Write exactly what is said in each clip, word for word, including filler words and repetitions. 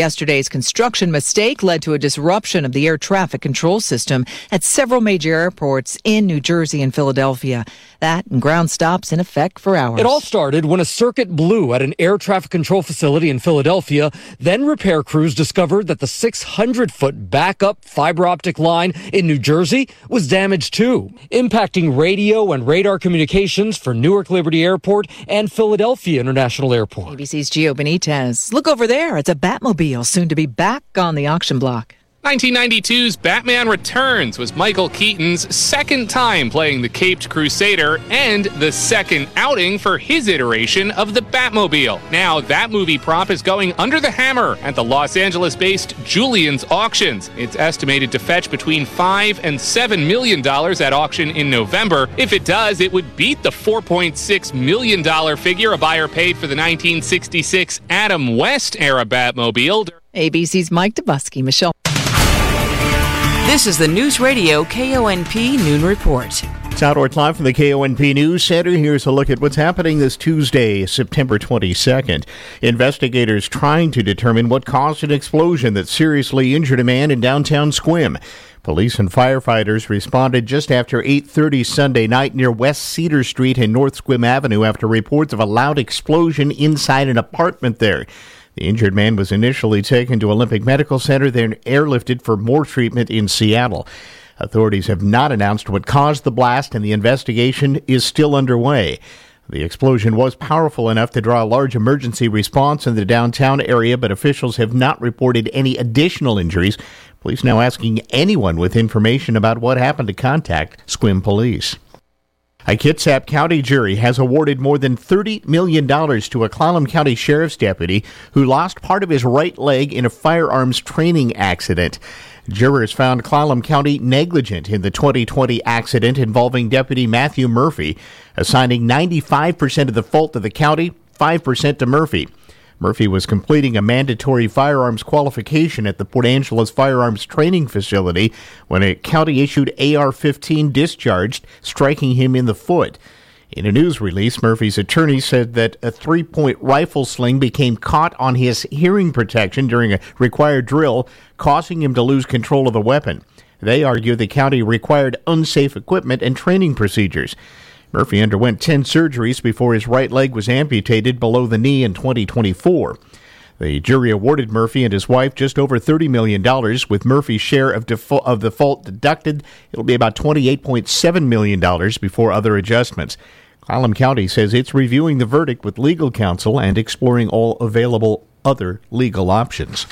Yesterday's construction mistake led to a disruption of the air traffic control system at several major airports in New Jersey and Philadelphia. That and ground stops in effect for hours. It all started when a circuit blew at an air traffic control facility in Philadelphia. Then repair crews discovered that the six hundred foot backup fiber optic line in New Jersey was damaged too, impacting radio and radar communications for Newark Liberty Airport and Philadelphia International Airport. A B C's Gio Benitez. Look over there. It's a Batmobile soon to be back on the auction block. nineteen ninety-two's Batman Returns was Michael Keaton's second time playing the Caped Crusader and the second outing for his iteration of the Batmobile. Now, that movie prop is going under the hammer at the Los Angeles-based Julien's Auctions. It's estimated to fetch between five and seven million dollars at auction in November. If it does, it would beat the four point six million dollars figure a buyer paid for the nineteen sixty-six Adam West era Batmobile. A B C's Mike Dubusky, Michelle. This is the News Radio K O N P Noon Report. It's Outdoor Live from the K O N P News Center. Here's a look at what's happening this Tuesday, September twenty-second. Investigators trying to determine what caused an explosion that seriously injured a man in downtown Sequim. Police and firefighters responded just after eight thirty Sunday night near West Cedar Street and North Sequim Avenue after reports of a loud explosion inside an apartment there. The injured man was initially taken to Olympic Medical Center, then airlifted for more treatment in Seattle. Authorities have not announced what caused the blast, and the investigation is still underway. The explosion was powerful enough to draw a large emergency response in the downtown area, but officials have not reported any additional injuries. Police now asking anyone with information about what happened to contact Sequim Police. A Kitsap County jury has awarded more than thirty million dollars to a Clallam County Sheriff's deputy who lost part of his right leg in a firearms training accident. Jurors found Clallam County negligent in the twenty twenty accident involving Deputy Matthew Murphy, assigning ninety-five percent of the fault to the county, five percent to Murphy. Murphy was completing a mandatory firearms qualification at the Port Angeles Firearms Training Facility when a county-issued A R fifteen discharged, striking him in the foot. In a news release, Murphy's attorney said that a three-point rifle sling became caught on his hearing protection during a required drill, causing him to lose control of the weapon. They argue the county required unsafe equipment and training procedures. Murphy underwent ten surgeries before his right leg was amputated below the knee in twenty twenty-four. The jury awarded Murphy and his wife just over thirty million dollars, with Murphy's share of, defo- of the fault deducted. It'll be about twenty-eight point seven million dollars before other adjustments. Clallam County says it's reviewing the verdict with legal counsel and exploring all available other legal options.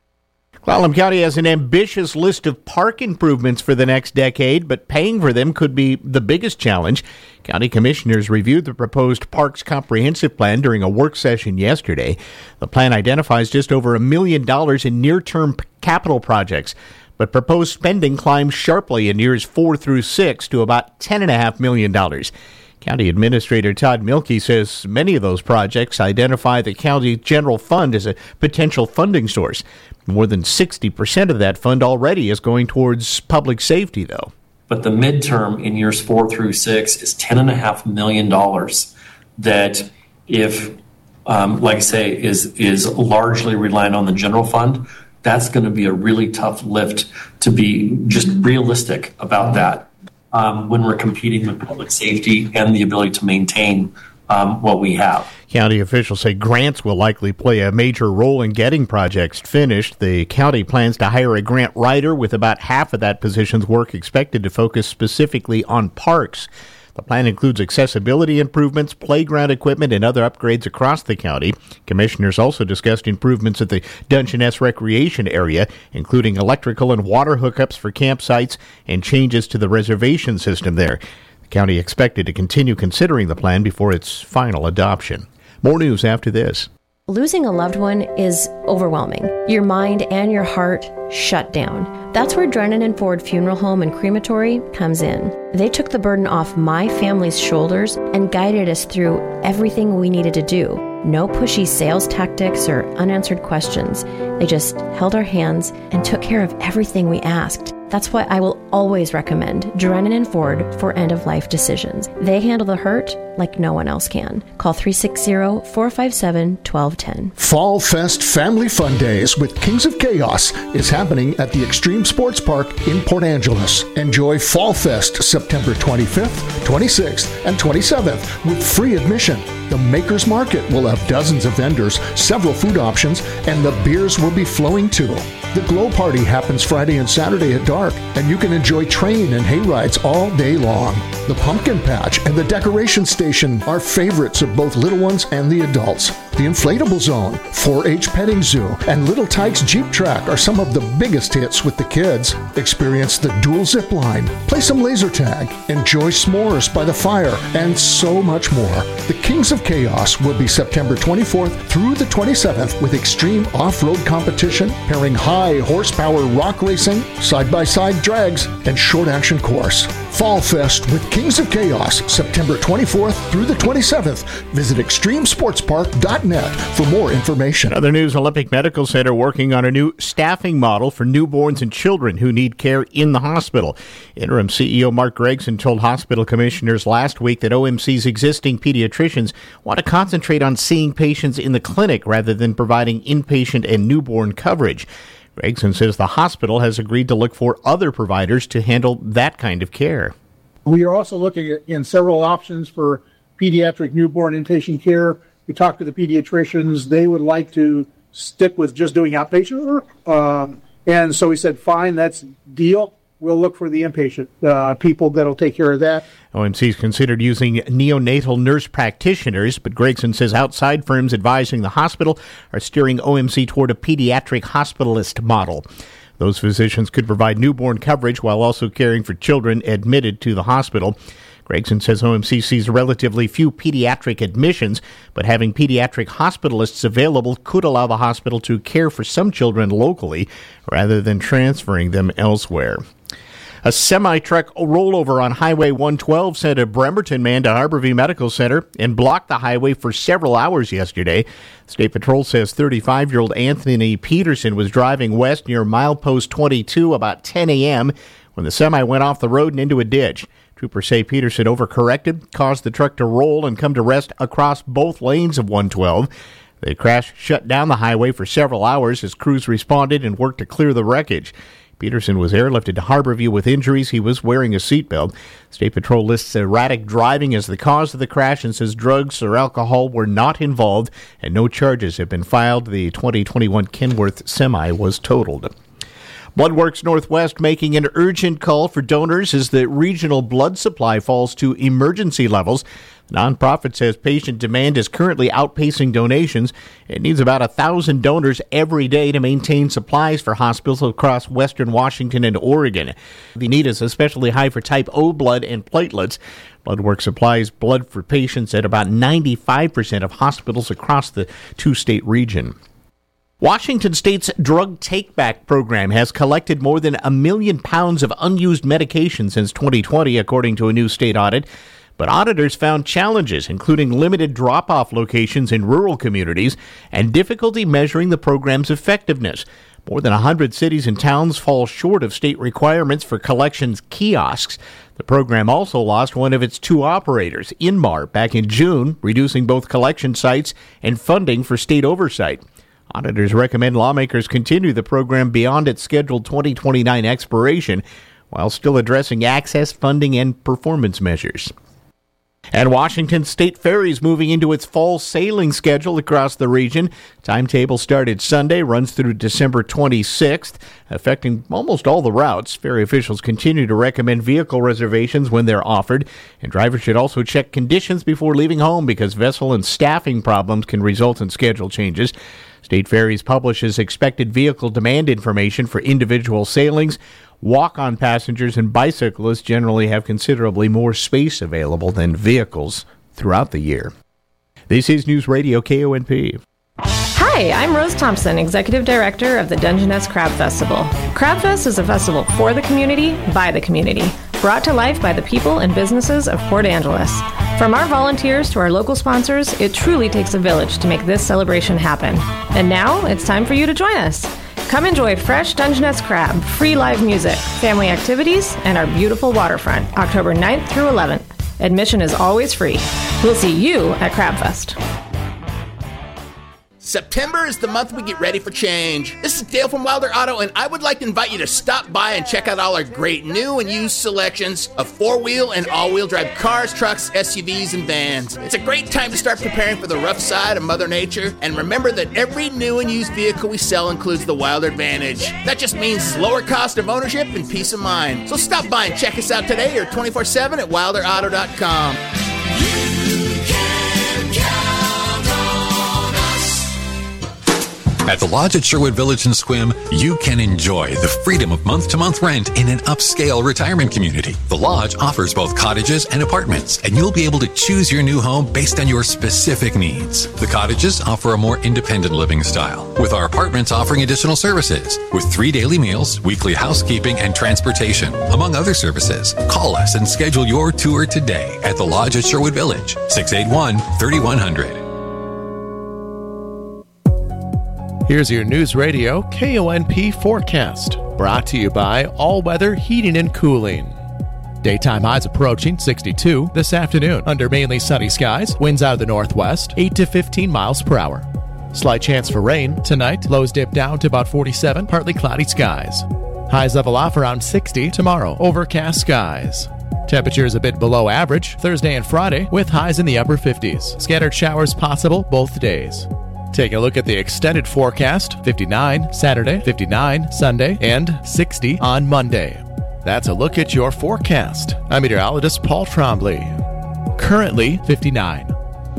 Clallam County has an ambitious list of park improvements for the next decade, but paying for them could be the biggest challenge. County commissioners reviewed the proposed Parks Comprehensive Plan during a work session yesterday. The plan identifies just over a million dollars in near-term capital projects, but proposed spending climbs sharply in years four through six to about ten point five million dollars. County Administrator Todd Mielke says many of those projects identify the county general fund as a potential funding source. More than sixty percent of that fund already is going towards public safety, though. But the midterm in years four through six is ten and a half million dollars that, if, um, like I say, is is largely reliant on the general fund. That's going to be a really tough lift to be just realistic about that um, when we're competing with public safety and the ability to maintain um, what we have. County officials say grants will likely play a major role in getting projects finished. The county plans to hire a grant writer, with about half of that position's work expected to focus specifically on parks. The plan includes accessibility improvements, playground equipment, and other upgrades across the county. Commissioners also discussed improvements at the Dungeness Recreation Area, including electrical and water hookups for campsites and changes to the reservation system there. The county expected to continue considering the plan before its final adoption. More news after this. Losing a loved one is overwhelming. Your mind and your heart shut down. That's where Drennan and Ford Funeral Home and Crematory comes in. They took the burden off my family's shoulders and guided us through everything we needed to do. No pushy sales tactics or unanswered questions. They just held our hands and took care of everything we asked. That's why I will always recommend Drennan and Ford for end-of-life decisions. They handle the hurt like no one else can. Call three six zero, four five seven, one two one zero. Fall Fest Family Fun Days with Kings of Chaos is happening at the Extreme Sports Park in Port Angeles. Enjoy Fall Fest September twenty-fifth, twenty-sixth, and twenty-seventh with free admission. The Maker's Market will have dozens of vendors, several food options, and the beers will be flowing too. The Glow Party happens Friday and Saturday at dark, and you can enjoy train and hay rides all day long. The Pumpkin Patch and the Decoration Station are favorites of both little ones and the adults. The Inflatable Zone, four H Petting Zoo, and Little Tykes Jeep Track are some of the biggest hits with the kids. Experience the dual zip line, play some laser tag, enjoy s'mores by the fire, and so much more. The Kings of Chaos will be September twenty-fourth through the twenty-seventh with extreme off-road competition, pairing high horsepower rock racing, side-by-side drags, and short-action course. Fall Fest with Kings of Chaos, September twenty-fourth through the twenty-seventh. Visit extreme sports park dot net for more information. Other news, Olympic Medical Center working on a new staffing model for newborns and children who need care in the hospital. Interim C E O Mark Gregson told hospital commissioners last week that O M C's existing pediatricians want to concentrate on seeing patients in the clinic rather than providing inpatient and newborn coverage. Gregson says the hospital has agreed to look for other providers to handle that kind of care. We are also looking at in several options for pediatric newborn inpatient care. We talked to the pediatricians. They would like to stick with just doing outpatient work. Um, and so we said, fine, that's deal. We'll look for the inpatient uh, people that'll take care of that. O M C's considered using neonatal nurse practitioners, but Gregson says outside firms advising the hospital are steering O M C toward a pediatric hospitalist model. Those physicians could provide newborn coverage while also caring for children admitted to the hospital. Gregson says O M C sees relatively few pediatric admissions, but having pediatric hospitalists available could allow the hospital to care for some children locally rather than transferring them elsewhere. A semi-truck rollover on Highway one twelve sent a Bremerton man to Harborview Medical Center and blocked the highway for several hours yesterday. State Patrol says thirty-five-year-old Anthony Peterson was driving west near milepost twenty-two about ten a.m. when the semi went off the road and into a ditch. Troopers say Peterson overcorrected, caused the truck to roll and come to rest across both lanes of one twelve. The crash shut down the highway for several hours as crews responded and worked to clear the wreckage. Peterson was airlifted to Harborview with injuries. He was wearing a seatbelt. State Patrol lists erratic driving as the cause of the crash and says drugs or alcohol were not involved and no charges have been filed. The twenty twenty-one Kenworth semi was totaled. Bloodworks Northwest making an urgent call for donors as the regional blood supply falls to emergency levels. The nonprofit says patient demand is currently outpacing donations. It needs about one thousand donors every day to maintain supplies for hospitals across western Washington and Oregon. The need is especially high for type O blood and platelets. Bloodworks supplies blood for patients at about ninety-five percent of hospitals across the two-state region. Washington State's drug take-back program has collected more than a million pounds of unused medication since twenty twenty, according to a new state audit. But auditors found challenges, including limited drop-off locations in rural communities and difficulty measuring the program's effectiveness. More than one hundred cities and towns fall short of state requirements for collections kiosks. The program also lost one of its two operators, Inmar, back in June, reducing both collection sites and funding for state oversight. Auditors recommend lawmakers continue the program beyond its scheduled twenty twenty-nine expiration, while still addressing access, funding, and performance measures. And Washington State Ferries moving into its fall sailing schedule across the region. Timetable started Sunday, runs through December twenty-sixth, affecting almost all the routes. Ferry officials continue to recommend vehicle reservations when they're offered, and drivers should also check conditions before leaving home because vessel and staffing problems can result in schedule changes. State Ferries publishes expected vehicle demand information for individual sailings. Walk-on passengers and bicyclists generally have considerably more space available than vehicles throughout the year. This is News Radio K O N P. Hi, I'm Rose Thompson, Executive Director of the Dungeness Crab Festival. Crab Fest is a festival for the community, by the community, brought to life by the people and businesses of Port Angeles. From our volunteers to our local sponsors, it truly takes a village to make this celebration happen. And now it's time for you to join us. Come enjoy fresh Dungeness crab, free live music, family activities, and our beautiful waterfront, October ninth through eleventh. Admission is always free. We'll see you at Crabfest. September is the month we get ready for change. This is Dale from Wilder Auto, and I would like to invite you to stop by and check out all our great new and used selections of four-wheel and all-wheel drive cars, trucks, S U Vs, and vans. It's a great time to start preparing for the rough side of Mother Nature, and remember that every new and used vehicle we sell includes the Wilder Advantage. That just means lower cost of ownership and peace of mind. So stop by and check us out today or twenty-four seven at wilder auto dot com. At the Lodge at Sherwood Village in Sequim, you can enjoy the freedom of month-to-month rent in an upscale retirement community. The Lodge offers both cottages and apartments, and you'll be able to choose your new home based on your specific needs. The cottages offer a more independent living style, with our apartments offering additional services, with three daily meals, weekly housekeeping, and transportation, among other services. Call us and schedule your tour today at the Lodge at Sherwood Village, six eight one, three one zero zero. Here's your News Radio K O N P forecast, brought to you by All Weather Heating and Cooling. Daytime highs approaching sixty-two this afternoon under mainly sunny skies, winds out of the northwest, eight to fifteen miles per hour. Slight chance for rain tonight, lows dip down to about forty-seven, partly cloudy skies. Highs level off around sixty tomorrow, overcast skies. Temperatures a bit below average Thursday and Friday, with highs in the upper fifties. Scattered showers possible both days. Take a look at the extended forecast, fifty-nine Saturday, fifty-nine Sunday, and sixty on Monday. That's a look at your forecast. I'm meteorologist Paul Trombley. Currently fifty-nine.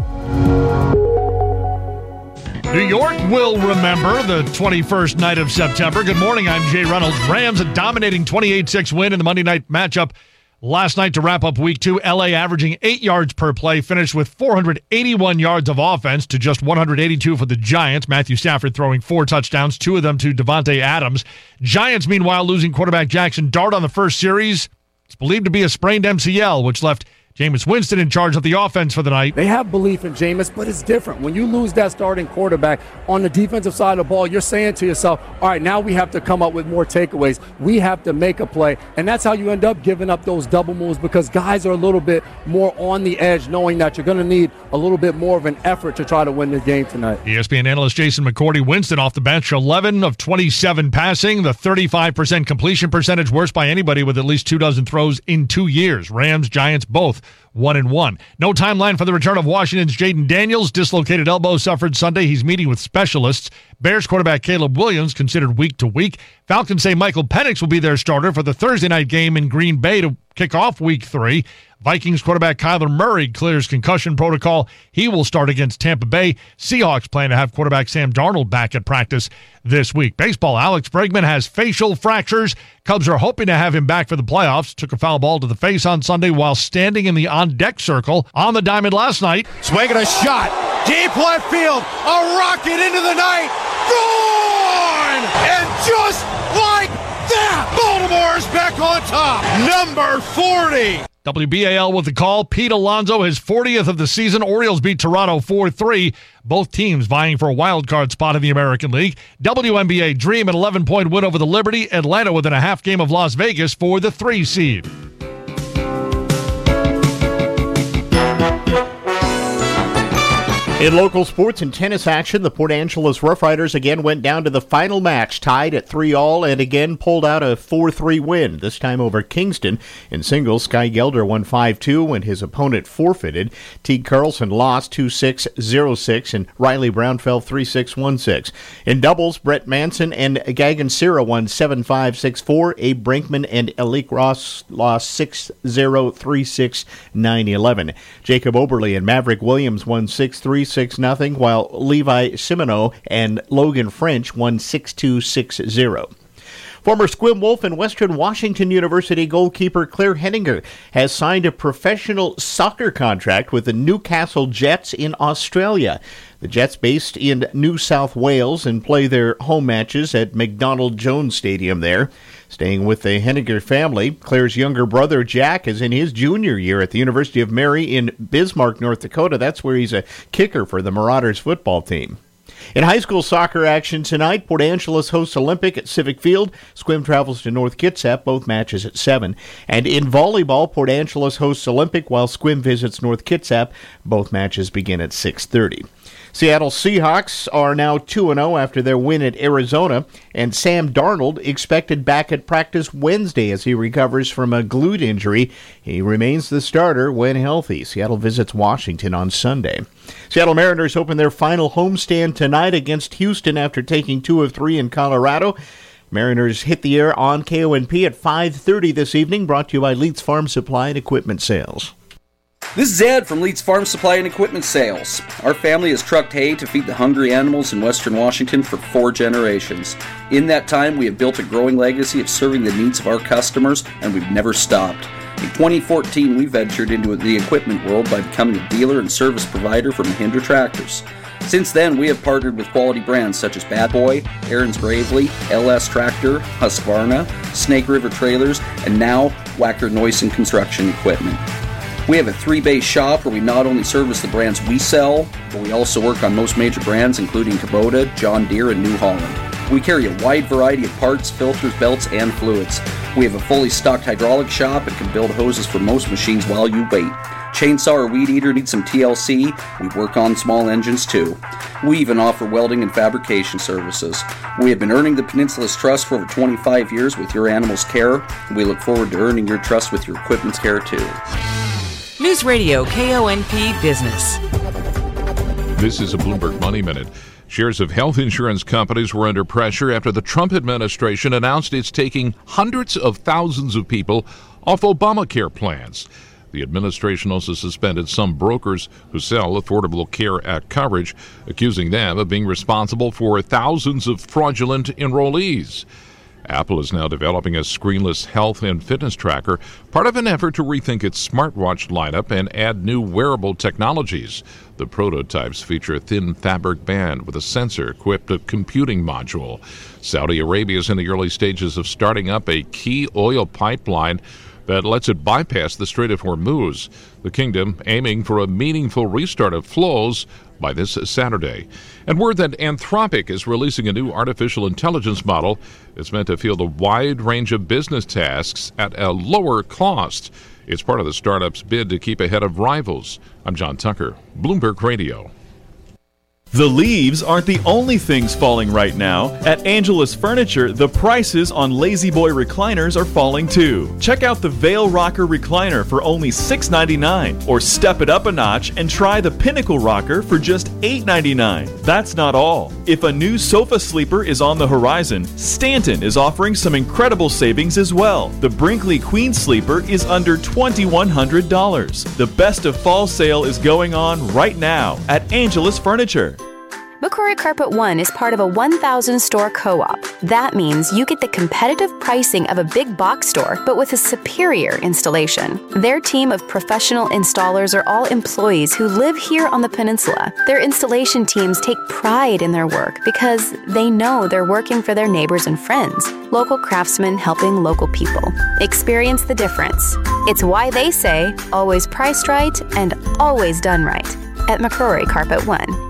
New York will remember the twenty-first night of September. Good morning, I'm Jay Reynolds. Rams a dominating twenty-eight six win in the Monday night matchup last night to wrap up week two. L A averaging eight yards per play, finished with four hundred eighty-one yards of offense to just one hundred eighty-two for the Giants. Matthew Stafford throwing four touchdowns, two of them to Devontae Adams. Giants, meanwhile, losing quarterback Jackson Dart on the first series. It's believed to be a sprained M C L, which left Jameis Winston in charge of the offense for the night. They have belief in Jameis, but it's different. When you lose that starting quarterback on the defensive side of the ball, you're saying to yourself, all right, now we have to come up with more takeaways. We have to make a play. And that's how you end up giving up those double moves, because guys are a little bit more on the edge, knowing that you're going to need a little bit more of an effort to try to win the game tonight. E S P N analyst Jason McCourty. Winston off the bench, eleven of twenty-seven passing, the thirty-five percent completion percentage, worst by anybody with at least two dozen throws in two years. Rams, Giants, both one and one. No timeline for the return of Washington's Jaden Daniels. Dislocated elbow suffered Sunday. He's meeting with specialists. Bears quarterback Caleb Williams considered week to week. Falcons say Michael Penix will be their starter for the Thursday night game in Green Bay to kick off week three. Vikings quarterback Kyler Murray clears concussion protocol. He will start against Tampa Bay. Seahawks plan to have quarterback Sam Darnold back at practice this week. Baseball, Alex Bregman has facial fractures. Cubs are hoping to have him back for the playoffs. Took a foul ball to the face on Sunday while standing in the on-deck circle on the diamond last night. Swinging a shot. Deep left field. A rocket into the night. Gone! And just like that, Baltimore's back on top. Number forty. W B A L with the call. Pete Alonso, his fortieth of the season. Orioles beat Toronto four three. Both teams vying for a wild card spot in the American League. W N B A Dream an eleven-point win over the Liberty. Atlanta within a half game of Las Vegas for the three seed. In local sports and tennis action, the Port Angeles Rough Riders again went down to the final match, tied at three all, and again pulled out a four three win, this time over Kingston. In singles, Sky Gelder won five two when his opponent forfeited. Teague Carlson lost two six, zero six, and Riley Brown fell three six, one six. In doubles, Brett Manson and Gagan Sira won seven five, six four. Abe Brinkman and Elik Ross lost six zero, three six, nine eleven. Jacob Oberle and Maverick Williams won six three, six nothing, while Levi Simoneau and Logan French won six two, six zero. Former Squim Wolf and Western Washington University goalkeeper Claire Henninger has signed a professional soccer contract with the Newcastle Jets in Australia. The Jets, based in New South Wales, and play their home matches at McDonald Jones Stadium there. Staying with the Henninger family, Claire's younger brother Jack is in his junior year at the University of Mary in Bismarck, North Dakota. That's where he's a kicker for the Marauders football team. In high school soccer action tonight, Port Angeles hosts Olympic at Civic Field. Squim travels to North Kitsap, both matches at seven. And in volleyball, Port Angeles hosts Olympic while Squim visits North Kitsap. Both matches begin at six thirty. Seattle Seahawks are now two and oh after their win at Arizona, and Sam Darnold expected back at practice Wednesday as he recovers from a glute injury. He remains the starter when healthy. Seattle visits Washington on Sunday. Seattle Mariners open their final homestand tonight against Houston after taking two of three in Colorado. Mariners hit the air on K O N P at five thirty this evening, brought to you by Leeds Farm Supply and Equipment Sales. This is Ed from Leeds Farm Supply and Equipment Sales. Our family has trucked hay to feed the hungry animals in western Washington for four generations. In that time, we have built a growing legacy of serving the needs of our customers, and we've never stopped. In twenty fourteen, we ventured into the equipment world by becoming a dealer and service provider for Mahindra Tractors. Since then, we have partnered with quality brands such as Bad Boy, Aaron's Gravely, L S Tractor, Husqvarna, Snake River Trailers, and now Wacker Neuson Construction Equipment. We have a three-bay shop where we not only service the brands we sell, but we also work on most major brands including Kubota, John Deere, and New Holland. We carry a wide variety of parts, filters, belts, and fluids. We have a fully stocked hydraulic shop and can build hoses for most machines while you wait. Chainsaw or weed eater needs some T L C, we work on small engines too. We even offer welding and fabrication services. We have been earning the Peninsula's trust for over twenty-five years with your animal's care. We look forward to earning your trust with your equipment's care too. News Radio K O N P Business. This is a Bloomberg Money Minute. Shares of health insurance companies were under pressure after the Trump administration announced it's taking hundreds of thousands of people off Obamacare plans. The administration also suspended some brokers who sell Affordable Care Act coverage, accusing them of being responsible for thousands of fraudulent enrollees. Apple is now developing a screenless health and fitness tracker, part of an effort to rethink its smartwatch lineup and add new wearable technologies. The prototypes feature a thin fabric band with a sensor equipped with a computing module. Saudi Arabia is in the early stages of starting up a key oil pipeline that lets it bypass the Strait of Hormuz. The kingdom aiming for a meaningful restart of flows by this Saturday. And word that Anthropic is releasing a new artificial intelligence model. It's meant to field a wide range of business tasks at a lower cost. It's part of the startup's bid to keep ahead of rivals. I'm John Tucker, Bloomberg Radio. The leaves aren't the only things falling right now. At Angelus Furniture, the prices on Lazy Boy recliners are falling too. Check out the Veil Rocker recliner for only six ninety-nine, or step it up a notch and try the Pinnacle Rocker for just eight ninety-nine. That's not all. If a new sofa sleeper is on the horizon, Stanton is offering some incredible savings as well. The Brinkley Queen Sleeper is under twenty-one hundred dollars. The best of fall sale is going on right now at Angelus Furniture. McCrory Carpet One is part of a one thousand store co-op. That means you get the competitive pricing of a big box store, but with a superior installation. Their team of professional installers are all employees who live here on the peninsula. Their installation teams take pride in their work because they know they're working for their neighbors and friends. Local craftsmen helping local people. Experience the difference. It's why they say, always priced right and always done right at McCrory Carpet One.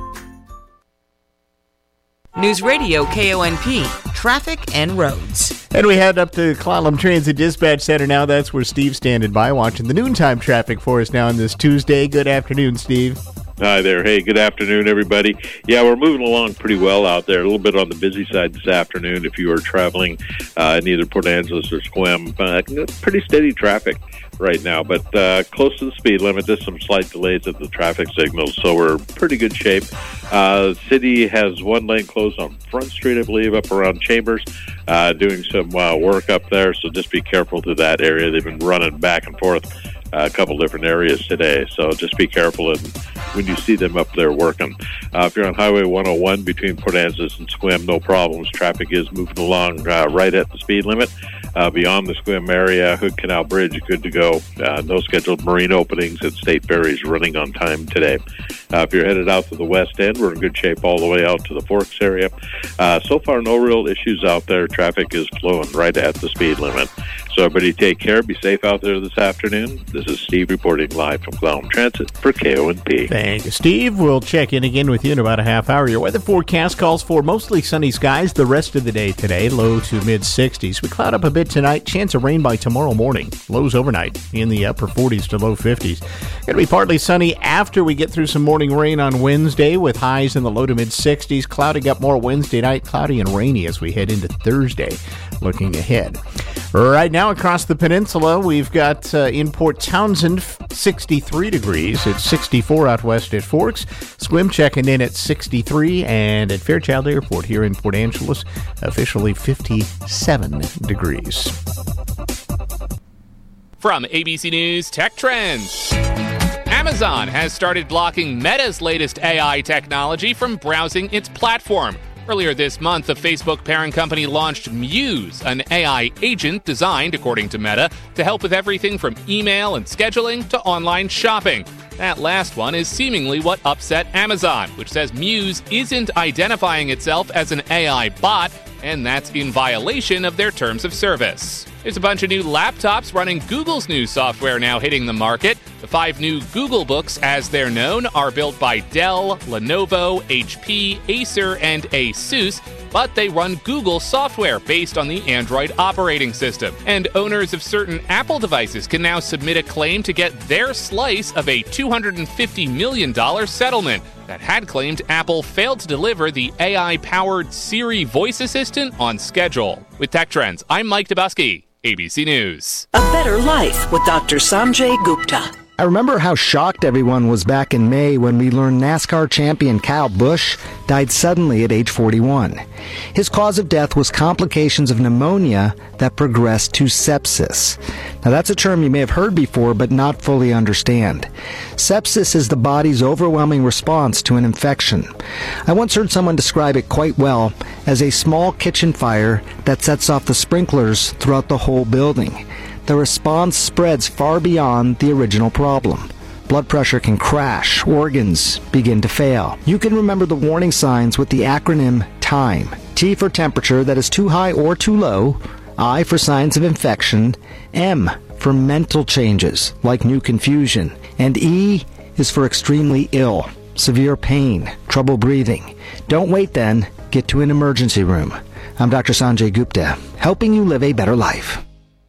News Radio K O N P, traffic and roads. And we head up to Clallam Transit Dispatch Center now. That's where Steve's standing by watching the noontime traffic for us now on this Tuesday. Good afternoon, Steve. Hi there. Hey, good afternoon, everybody. Yeah, we're moving along pretty well out there. A little bit on the busy side this afternoon if you are traveling uh, in either Port Angeles or Sequim. Uh, pretty steady traffic right now, but uh, close to the speed limit. There's some slight delays at the traffic signals, so we're pretty good shape. Uh, city has one lane closed on Front Street, I believe, up around Chambers, uh, doing some uh, work up there, so just be careful to that area. They've been running back and forth uh, a couple different areas today, so just be careful and when you see them up there working. Uh, if you're on Highway one oh one between Port Angeles and Sequim, no problems. Traffic is moving along uh, right at the speed limit. Uh, beyond the Sequim area, Hood Canal Bridge, good to go. Uh, no scheduled marine openings at State Ferries running on time today. Uh, if you're headed out to the west end, we're in good shape all the way out to the Forks area. Uh, so far, no real issues out there. Traffic is flowing right at the speed limit. So everybody take care. Be safe out there this afternoon. This is Steve reporting live from Clallam Transit for K O N P. Thank you, Steve. We'll check in again with you in about a half hour. Your weather forecast calls for mostly sunny skies the rest of the day today, low to mid-sixties. We cloud up a bit tonight, chance of rain by tomorrow morning. Lows overnight in the upper forties to low fifties. Going to be partly sunny after we get through some morning rain on Wednesday with highs in the low to mid-sixties. Clouding up more Wednesday night, cloudy and rainy as we head into Thursday. Looking ahead. Right now across the peninsula, we've got uh, in Port Townsend sixty-three degrees. It's sixty-four out west at Forks. Sequim checking in at sixty-three, and at Fairchild Airport here in Port Angeles, officially fifty-seven degrees. From A B C News Tech Trends. Amazon has started blocking Meta's latest A I technology from browsing its platform. Earlier this month, the Facebook parent company launched Muse, an A I agent designed, according to Meta, to help with everything from email and scheduling to online shopping. That last one is seemingly what upset Amazon, which says Muse isn't identifying itself as an A I bot, and that's in violation of their terms of service. There's a bunch of new laptops running Google's new software now hitting the market. The five new Google Books, as they're known, are built by Dell, Lenovo, H P, Acer, and ASUS, but they run Google software based on the Android operating system. And owners of certain Apple devices can now submit a claim to get their slice of a two hundred fifty million dollars settlement that had claimed Apple failed to deliver the A I-powered Siri voice assistant on schedule. With Tech Trends, I'm Mike Dubusky, A B C News. A Better Life with Doctor Sanjay Gupta. I remember how shocked everyone was back in May when we learned NASCAR champion Kyle Busch died suddenly at age forty-one. His cause of death was complications of pneumonia that progressed to sepsis. Now that's a term you may have heard before but not fully understand. Sepsis is the body's overwhelming response to an infection. I once heard someone describe it quite well as a small kitchen fire that sets off the sprinklers throughout the whole building. The response spreads far beyond the original problem. Blood pressure can crash, organs begin to fail. You can remember the warning signs with the acronym TIME. T for temperature that is too high or too low, I for signs of infection, M for mental changes like new confusion, and E is for extremely ill, severe pain, trouble breathing. Don't wait then, get to an emergency room. I'm Doctor Sanjay Gupta, helping you live a better life.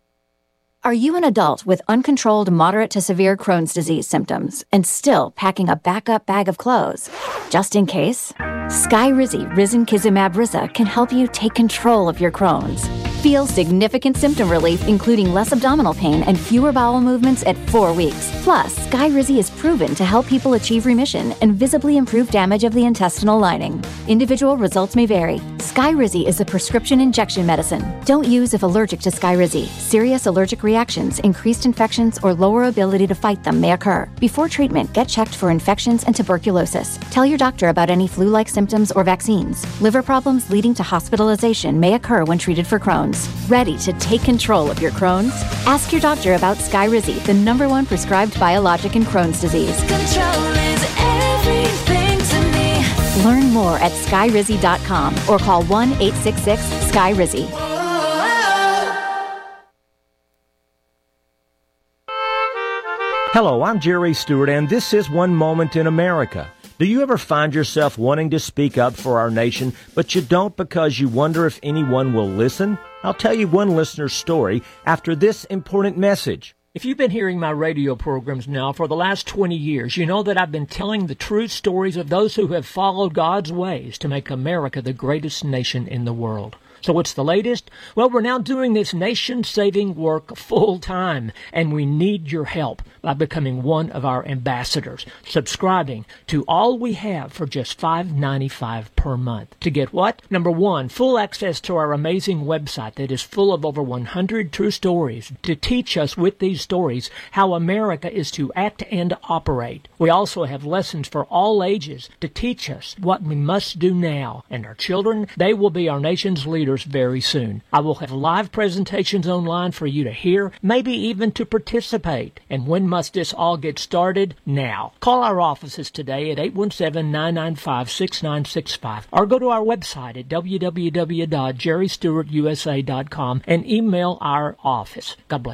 Are you an adult with uncontrolled moderate to severe Crohn's disease symptoms and still packing a backup bag of clothes? Just in case, Skyrizi Risankizumab Riza can help you take control of your Crohn's. Feel significant symptom relief, including less abdominal pain and fewer bowel movements at four weeks. Plus, Skyrizi is proven to help people achieve remission and visibly improve damage of the intestinal lining. Individual results may vary. Skyrizi is a prescription injection medicine. Don't use if allergic to Skyrizi. Serious allergic reactions, increased infections, or lower ability to fight them may occur. Before treatment, get checked for infections and tuberculosis. Tell your doctor about any flu-like symptoms or vaccines. Liver problems leading to hospitalization may occur when treated for Crohn's. Ready to take control of your Crohn's? Ask your doctor about Skyrizi, the number one prescribed biologic in Crohn's disease. Control is everything to me. Learn more at skyrizi dot com or call one eight six six Skyrizi. Hello, I'm Jerry Stewart, and this is One Moment in America. Do you ever find yourself wanting to speak up for our nation, but you don't because you wonder if anyone will listen? I'll tell you one listener's story after this important message. If you've been hearing my radio programs now for the last twenty years, you know that I've been telling the true stories of those who have followed God's ways to make America the greatest nation in the world. So what's the latest? Well, we're now doing this nation-saving work full-time, and we need your help by becoming one of our ambassadors, subscribing to All We Have for just five dollars and ninety-five cents per month. To get what? Number one, full access to our amazing website that is full of over one hundred true stories to teach us with these stories how America is to act and operate. We also have lessons for all ages to teach us what we must do now, and our children, they will be our nation's leaders very soon. I will have live presentations online for you to hear, maybe even to participate. And when must this all get started? Now. Call our offices today at eight one seven, nine nine five, six nine six five or go to our website at w w w dot jerry stewart u s a dot com and email our office. God bless you.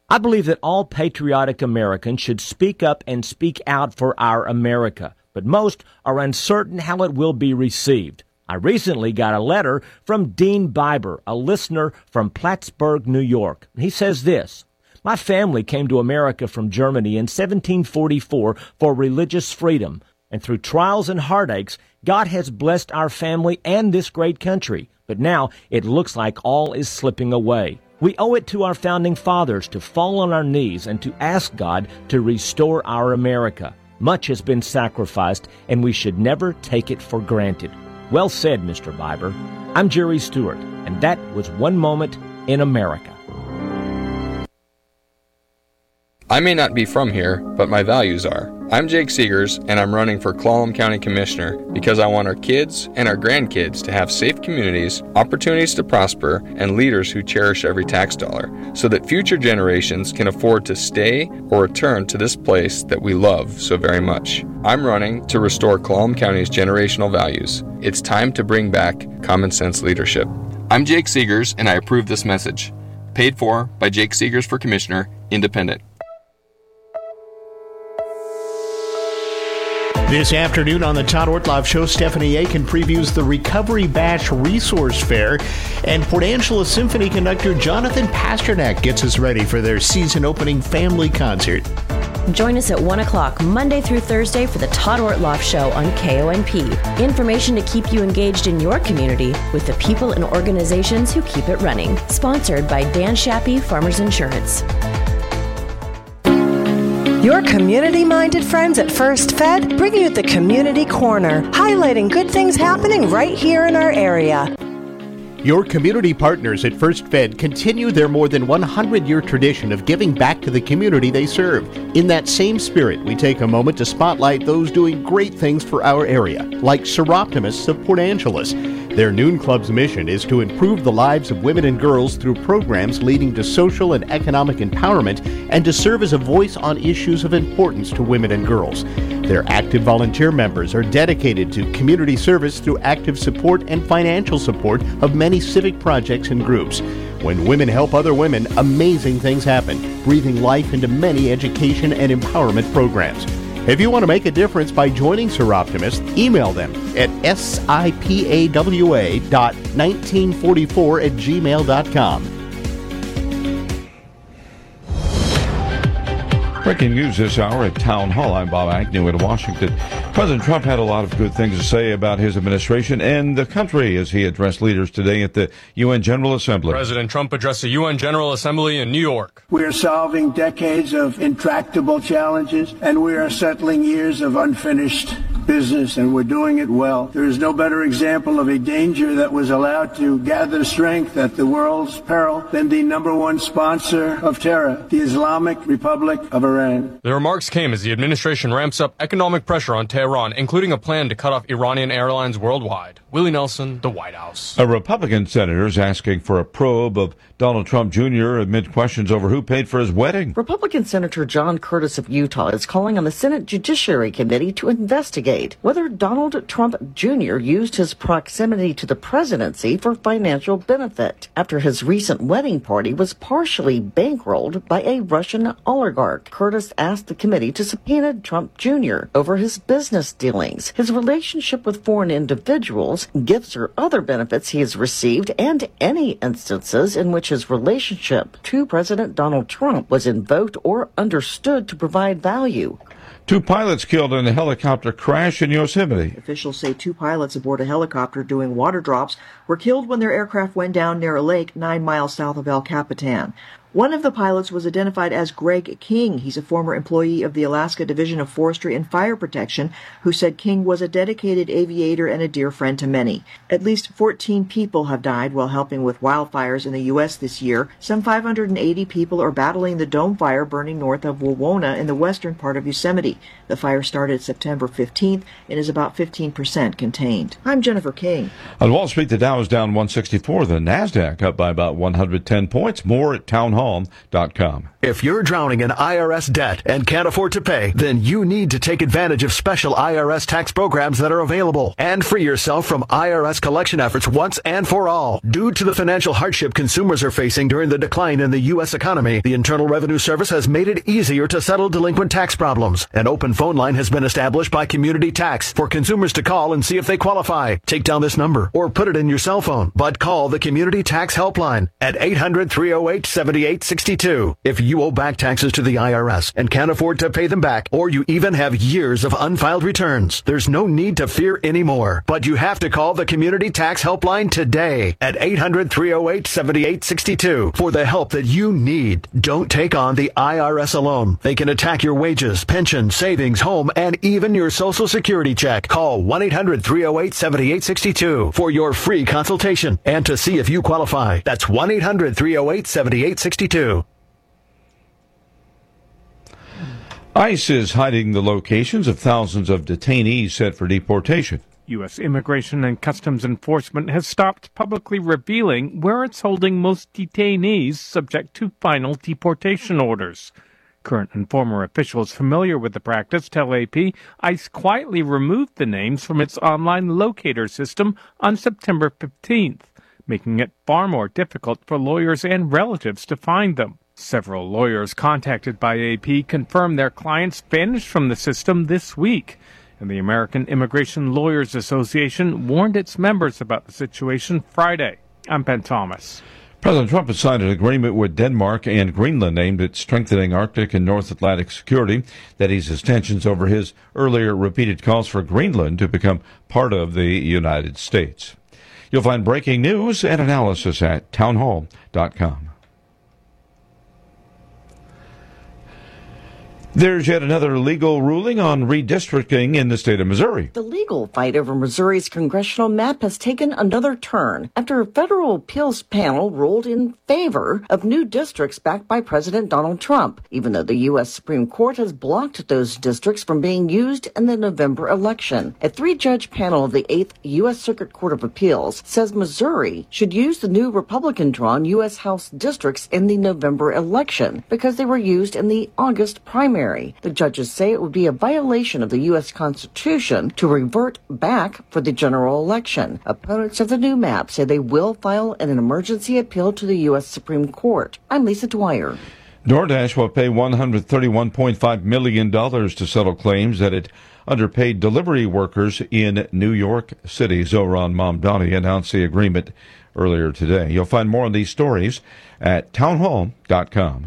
I believe that all patriotic Americans should speak up and speak out for our America, but most are uncertain how it will be received. I recently got a letter from Dean Biber, a listener from Plattsburgh, New York. He says this: "My family came to America from Germany in seventeen forty-four for religious freedom, and through trials and heartaches, God has blessed our family and this great country. But now it looks like all is slipping away. We owe it to our founding fathers to fall on our knees and to ask God to restore our America. Much has been sacrificed, and we should never take it for granted." Well said, Mister Biber. I'm Jerry Stewart, and that was One Moment in America. I may not be from here, but my values are. I'm Jake Seegers, and I'm running for Clallam County Commissioner because I want our kids and our grandkids to have safe communities, opportunities to prosper, and leaders who cherish every tax dollar, so that future generations can afford to stay or return to this place that we love so very much. I'm running to restore Clallam County's generational values. It's time to bring back common sense leadership. I'm Jake Seegers, and I approve this message. Paid for by Jake Seegers for Commissioner, Independent. This afternoon on the Todd Ortloff Show, Stephanie Aiken previews the Recovery Bash Resource Fair, and Port Angeles Symphony conductor Jonathan Pasternak gets us ready for their season-opening family concert. Join us at one o'clock Monday through Thursday for the Todd Ortloff Show on K O N P. Information to keep you engaged in your community with the people and organizations who keep it running. Sponsored by Dan Shappy, Farmers Insurance. Your community-minded friends at First Fed bring you the Community Corner, highlighting good things happening right here in our area. Your community partners at First Fed continue their more than one hundred year tradition of giving back to the community they serve. In that same spirit, we take a moment to spotlight those doing great things for our area, like Seroptimists of Port Angeles. Their Noon Club's mission is to improve the lives of women and girls through programs leading to social and economic empowerment and to serve as a voice on issues of importance to women and girls. Their active volunteer members are dedicated to community service through active support and financial support of many civic projects and groups. When women help other women, amazing things happen, breathing life into many education and empowerment programs. If you want to make a difference by joining Seroptimists, email them at sipawa dot nineteen forty-four at gmail dot com. Breaking news this hour at Town Hall. I'm Bob Agnew in Washington. President Trump had a lot of good things to say about his administration and the country as he addressed leaders today at the U N General Assembly. President Trump addressed the U N General Assembly in New York. We are solving decades of intractable challenges, and we are settling years of unfinished business, and we're doing it well. There is no better example of a danger that was allowed to gather strength at the world's peril than the number one sponsor of terror, the Islamic Republic of Iran. The remarks came as the administration ramps up economic pressure on Tehran, including a plan to cut off Iranian airlines worldwide. Willie Nelson, the White House. A Republican senator is asking for a probe of Donald Trump Junior amid questions over who paid for his wedding. Republican Senator John Curtis of Utah is calling on the Senate Judiciary Committee to investigate whether Donald Trump Junior used his proximity to the presidency for financial benefit after his recent wedding party was partially bankrolled by a Russian oligarch. Curtis asked the committee to subpoena Trump Junior over his business dealings, his relationship with foreign individuals, gifts or other benefits he has received, and any instances in which his relationship to President Donald Trump was invoked or understood to provide value. Two pilots killed in a helicopter crash in Yosemite. Officials say two pilots aboard a helicopter doing water drops were killed when their aircraft went down near a lake nine miles south of El Capitan. One of the pilots was identified as Greg King. He's a former employee of the Alaska Division of Forestry and Fire Protection who said King was a dedicated aviator and a dear friend to many. At least fourteen people have died while helping with wildfires in the U S this year. Some five hundred eighty people are battling the dome fire burning north of Wawona in the western part of Yosemite. Yosemite. The fire started September fifteenth and is about fifteen percent contained. I'm Jennifer King. On Wall Street, the Dow is down one sixty-four. The NASDAQ up by about one hundred ten points. More at townhall dot com. If you're drowning in I R S debt and can't afford to pay, then you need to take advantage of special I R S tax programs that are available and free yourself from I R S collection efforts once and for all. Due to the financial hardship consumers are facing during the decline in the U S economy, the Internal Revenue Service has made it easier to settle delinquent tax problems. An open phone line has been established by Community Tax for consumers to call and see if they qualify. Take down this number or put it in your cell phone, but call the Community Tax Helpline at eight hundred, three oh eight, seven eight six two. If you owe back taxes to the I R S and can't afford to pay them back, or you even have years of unfiled returns, there's no need to fear anymore. But you have to call the Community Tax Helpline today at eight hundred, three oh eight, seven eight six two for the help that you need. Don't take on the I R S alone. They can attack your wages, pension, savings, home, and even your Social Security check. Call one eight hundred, three oh eight, seven eight six two for your free consultation and to see if you qualify. That's one eight hundred, three oh eight, seven eight six two. ICE is hiding the locations of thousands of detainees set for deportation. U S Immigration and Customs Enforcement has stopped publicly revealing where it's holding most detainees subject to final deportation orders. Current and former officials familiar with the practice tell A P ICE quietly removed the names from its online locator system on September fifteenth, making it far more difficult for lawyers and relatives to find them. Several lawyers contacted by A P confirmed their clients vanished from the system this week, and the American Immigration Lawyers Association warned its members about the situation Friday. I'm Ben Thomas. President Trump has signed an agreement with Denmark and Greenland aimed at strengthening Arctic and North Atlantic security that eases tensions over his earlier repeated calls for Greenland to become part of the United States. You'll find breaking news and analysis at townhall dot com. There's yet another legal ruling on redistricting in the state of Missouri. The legal fight over Missouri's congressional map has taken another turn after a federal appeals panel ruled in favor of new districts backed by President Donald Trump, even though the U S Supreme Court has blocked those districts from being used in the November election. A three-judge panel of the eighth U S Circuit Court of Appeals says Missouri should use the new Republican-drawn U S House districts in the November election because they were used in the August primary. The judges say it would be a violation of the U S Constitution to revert back for the general election. Opponents of the new map say they will file an emergency appeal to the U S Supreme Court. I'm Lisa Dwyer. DoorDash will pay one hundred thirty-one point five million dollars to settle claims that it underpaid delivery workers in New York City. Zohran Mamdani announced the agreement earlier today. You'll find more on these stories at townhall dot com.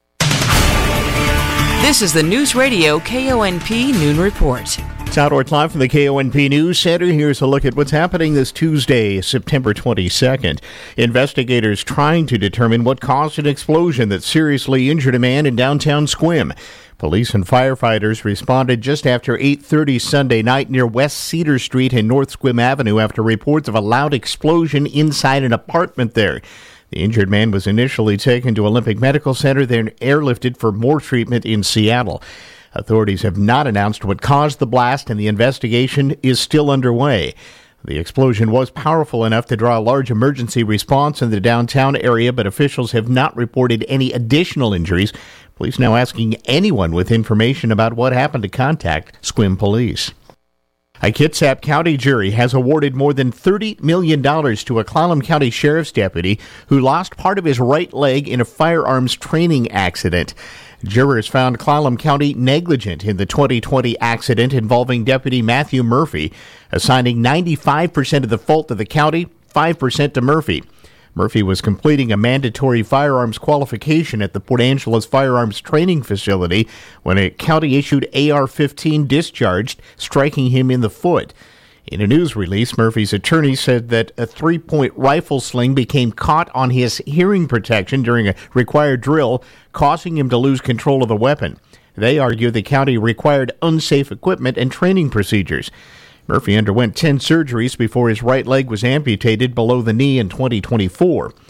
This is the News Radio K O N P Noon Report. It's Outdoor Live from the K O N P News Center. Here's a look at what's happening this Tuesday, September twenty-second. Investigators trying to determine what caused an explosion that seriously injured a man in downtown Sequim. Police and firefighters responded just after eight thirty Sunday night near West Cedar Street and North Sequim Avenue after reports of a loud explosion inside an apartment there. The injured man was initially taken to Olympic Medical Center, then airlifted for more treatment in Seattle. Authorities have not announced what caused the blast, and the investigation is still underway. The explosion was powerful enough to draw a large emergency response in the downtown area, but officials have not reported any additional injuries. Police now asking anyone with information about what happened to contact Sequim Police. A Kitsap County jury has awarded more than thirty million dollars to a Clallam County Sheriff's deputy who lost part of his right leg in a firearms training accident. Jurors found Clallam County negligent in the twenty twenty accident involving Deputy Matthew Murphy, assigning ninety-five percent of the fault to the county, five percent to Murphy. Murphy was completing a mandatory firearms qualification at the Port Angeles Firearms Training Facility when a county-issued A R fifteen discharged, striking him in the foot. In a news release, Murphy's attorney said that a three-point rifle sling became caught on his hearing protection during a required drill, causing him to lose control of the weapon. They argue the county required unsafe equipment and training procedures. Murphy underwent ten surgeries before his right leg was amputated below the knee in twenty twenty-four.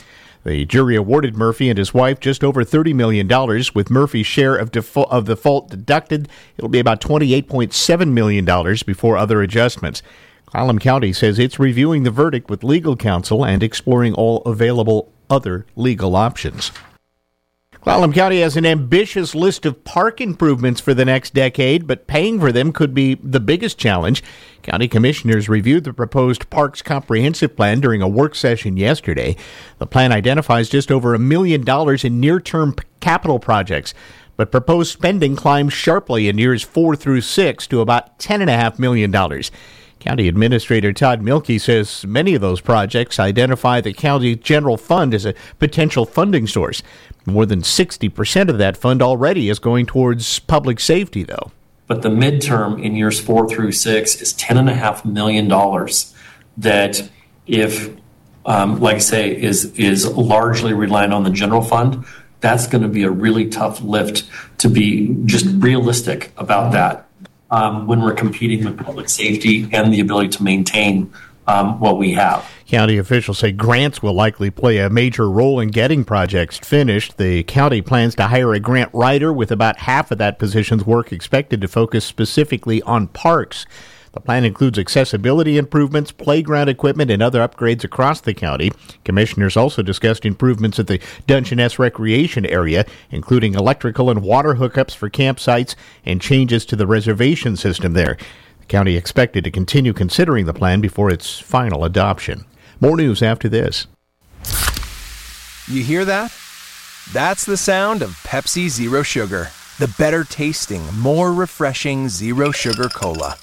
The jury awarded Murphy and his wife just over thirty million dollars, with Murphy's share of, defo- of the fault deducted. It'll be about twenty-eight point seven million dollars before other adjustments. Clallam County says it's reviewing the verdict with legal counsel and exploring all available other legal options. Clallam County has an ambitious list of park improvements for the next decade, but paying for them could be the biggest challenge. County commissioners reviewed the proposed Parks Comprehensive Plan during a work session yesterday. The plan identifies just over a million dollars in near-term capital projects, but proposed spending climbs sharply in years four through six to about ten point five million dollars. County Administrator Todd Mielke says many of those projects identify the county general fund as a potential funding source. More than sixty percent of that fund already is going towards public safety, though. But the midterm in years four through six is ten point five million dollars that, if, um, like I say, is, is largely reliant on the general fund. That's going to be a really tough lift to be just realistic about that. Um, when we're competing with public safety and the ability to maintain um, what we have. County officials say grants will likely play a major role in getting projects finished. The county plans to hire a grant writer, with about half of that position's work expected to focus specifically on parks. The plan includes accessibility improvements, playground equipment, and other upgrades across the county. Commissioners also discussed improvements at the Dungeness Recreation Area, including electrical and water hookups for campsites and changes to the reservation system there. The county expected to continue considering the plan before its final adoption. More news after this. You hear that? That's the sound of Pepsi Zero Sugar, the better tasting, more refreshing zero sugar cola.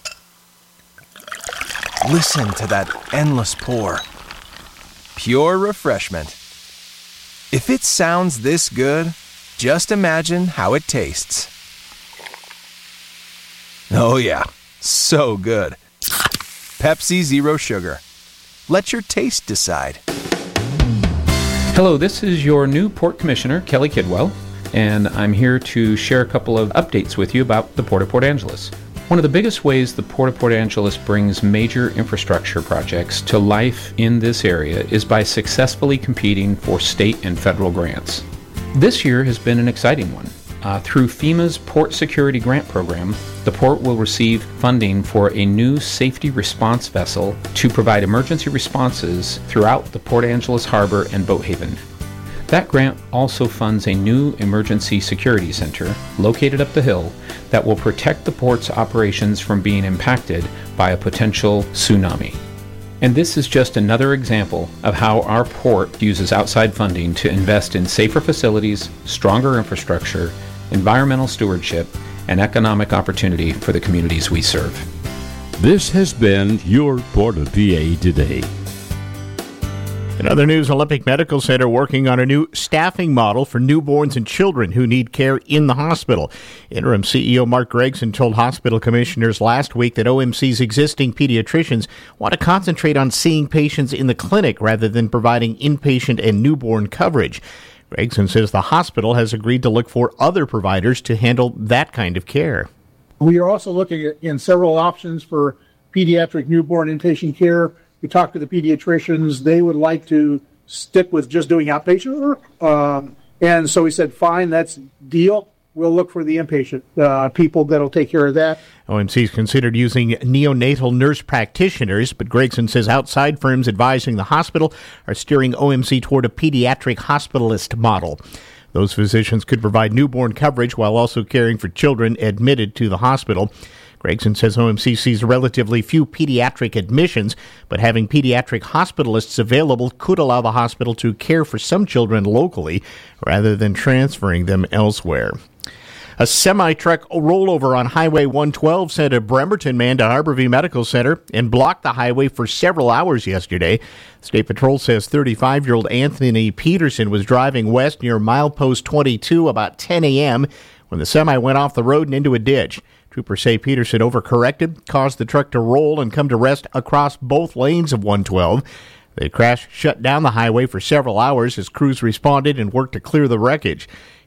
Listen to that endless pour. Pure refreshment. If it sounds this good, just imagine how it tastes. Oh yeah, so good. Pepsi Zero Sugar. Let your taste decide. Hello, this is your new Port Commissioner, Kelly Kidwell, and I'm here to share a couple of updates with you about the Port of Port Angeles. One of the biggest ways the Port of Port Angeles brings major infrastructure projects to life in this area is by successfully competing for state and federal grants. This year has been an exciting one. Uh, through FEMA's Port Security Grant Program, the Port will receive funding for a new safety response vessel to provide emergency responses throughout the Port Angeles Harbor and Boat Haven. That grant also funds a new emergency security center located up the hill that will protect the port's operations from being impacted by a potential tsunami. And this is just another example of how our port uses outside funding to invest in safer facilities, stronger infrastructure, environmental stewardship, and economic opportunity for the communities we serve. This has been your Port of P A Today. In other news, Olympic Medical Center working on a new staffing model for newborns and children who need care in the hospital. Interim C E O Mark Gregson told hospital commissioners last week that O M C's existing pediatricians want to concentrate on seeing patients in the clinic rather than providing inpatient and newborn coverage. Gregson says the hospital has agreed to look for other providers to handle that kind of care. We are also looking at in several options for pediatric newborn inpatient care. We talked to the pediatricians. They would like to stick with just doing outpatient work. Um, and so we said, fine, that's deal. We'll look for the inpatient uh, people that will take care of that. O M C's considered using neonatal nurse practitioners, but Gregson says outside firms advising the hospital are steering O M C toward a pediatric hospitalist model. Those physicians could provide newborn coverage while also caring for children admitted to the hospital. Gregson says O M C sees relatively few pediatric admissions, but having pediatric hospitalists available could allow the hospital to care for some children locally rather than transferring them elsewhere. A semi-truck rollover on Highway one twelve sent a Bremerton man to Harborview Medical Center and blocked the highway for several hours yesterday. State Patrol says thirty-five-year-old Anthony Peterson was driving west near milepost twenty-two about ten a.m. when the semi went off the road and into a ditch. Troopers say Peterson overcorrected, caused the truck to roll and come to rest across both lanes of one twelve. The crash shut down the highway for several hours as crews responded and worked to clear the wreckage.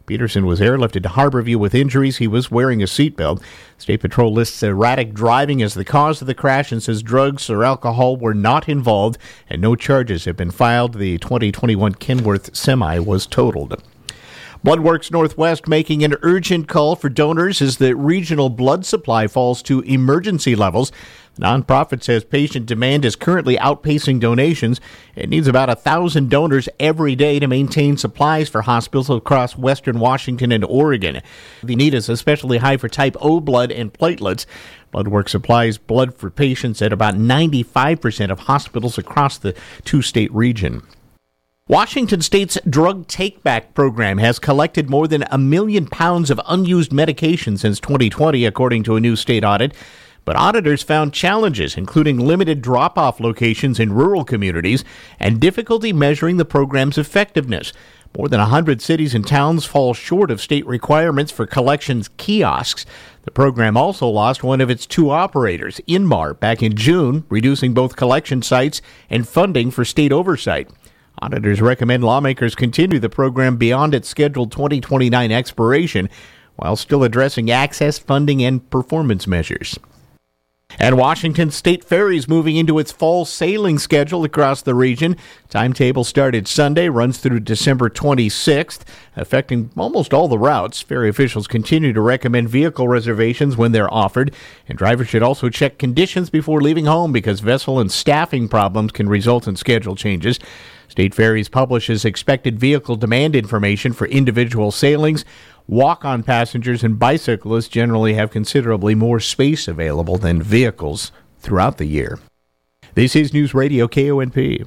Peterson was airlifted to Harborview with injuries. He was wearing a seatbelt. State Patrol lists erratic driving as the cause of the crash and says drugs or alcohol were not involved and no charges have been filed. The twenty twenty-one Kenworth semi was totaled. Bloodworks Northwest making an urgent call for donors as the regional blood supply falls to emergency levels. The nonprofit says patient demand is currently outpacing donations. It needs about one thousand donors every day to maintain supplies for hospitals across western Washington and Oregon. The need is especially high for type O blood and platelets. Bloodworks supplies blood for patients at about ninety-five percent of hospitals across the two-state region. Washington State's drug take-back program has collected more than a million pounds of unused medication since twenty twenty, according to a new state audit. But auditors found challenges, including limited drop-off locations in rural communities and difficulty measuring the program's effectiveness. More than one hundred cities and towns fall short of state requirements for collections kiosks. The program also lost one of its two operators, Inmar, back in June, reducing both collection sites and funding for state oversight. Auditors recommend lawmakers continue the program beyond its scheduled twenty twenty-nine expiration, while still addressing access, funding, and performance measures. And Washington State Ferries moving into its fall sailing schedule across the region. Timetable started Sunday, runs through December twenty-sixth, affecting almost all the routes. Ferry officials continue to recommend vehicle reservations when they're offered, and drivers should also check conditions before leaving home because vessel and staffing problems can result in schedule changes. State Ferries publishes expected vehicle demand information for individual sailings. Walk-on passengers and bicyclists generally have considerably more space available than vehicles throughout the year. This is News Radio K O N P.